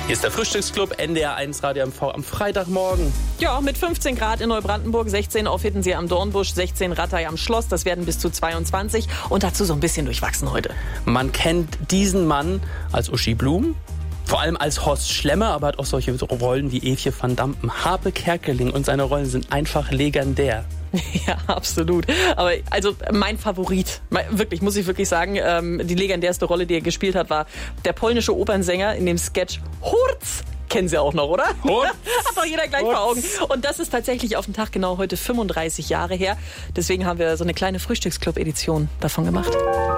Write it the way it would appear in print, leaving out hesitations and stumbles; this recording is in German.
Hier ist der Frühstücksclub NDR1 Radio MV am Freitagmorgen. Ja, mit 15 Grad in Neubrandenburg, 16 auf Hiddensee am Dornbusch, 16 Rattay am Schloss. Das werden bis zu 22 und dazu so ein bisschen durchwachsen heute. Man kennt diesen Mann als Uschi Blum, vor allem als Horst Schlemmer, aber hat auch solche Rollen wie Eefje van Dampen, Harpe Kerkeling und seine Rollen sind einfach legendär. Ja, absolut. Aber also mein Favorit, wirklich, muss ich wirklich sagen, die legendärste Rolle, die er gespielt hat, war der polnische Opernsänger in dem Sketch Hurz. Kennen Sie auch noch, oder? Hurz. Hat doch jeder gleich vor Augen. Und das ist tatsächlich auf den Tag genau heute 35 Jahre her. Deswegen haben wir so eine kleine Frühstücksclub-Edition davon gemacht.